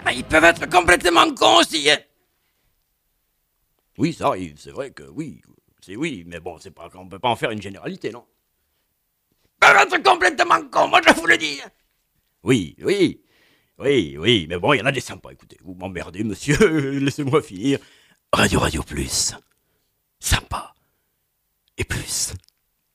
Mais ils peuvent être complètement cons aussi, hein. Oui, ça arrive, c'est vrai que oui. C'est oui, mais bon, c'est pas qu'on peut pas en faire une généralité, non? Ils peuvent être complètement cons, moi je vous le dis. Oui, oui. Oui, oui, mais bon, il y en a des sympas. Écoutez, vous m'emmerdez, monsieur. Laissez-moi finir. Radio Plus. Sympa. Et plus.